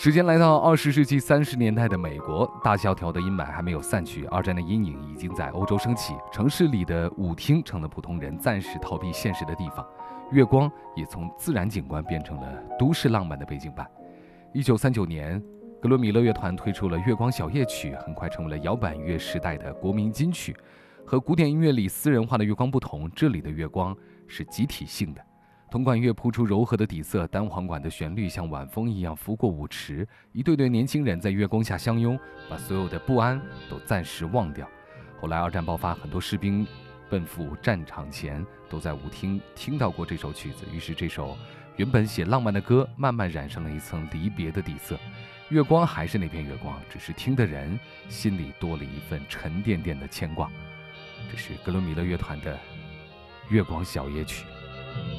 时间来到20世纪30年代的美国，大萧条的阴霾还没有散去，二战的阴影已经在欧洲升起，城市里的舞厅成了普通人暂时逃避现实的地方，月光也从自然景观变成了都市浪漫的背景板。1939年，格伦米勒乐团推出了《月光小夜曲》，很快成为了摇摆乐时代的国民金曲。和古典音乐里私人化的月光不同，这里的月光是集体性的。铜管乐铺出柔和的底色，单簧管的旋律像晚风一样拂过舞池，一对对年轻人在月光下相拥，把所有的不安都暂时忘掉。后来二战爆发，很多士兵奔赴战场前，都在舞厅听到过这首曲子，于是这首原本写浪漫的歌，慢慢染上了一层离别的底色。月光还是那片月光，只是听的人心里多了一份沉甸甸的牵挂。这是格伦米勒乐团的《月光小夜曲》。